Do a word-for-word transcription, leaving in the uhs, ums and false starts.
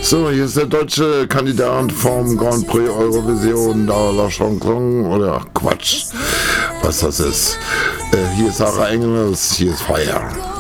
So, hier ist der deutsche Kandidat vom Grand Prix Eurovision, da La Chanson oder Quatsch, was das ist. Äh, hier ist Sarah Engels, hier ist Fire.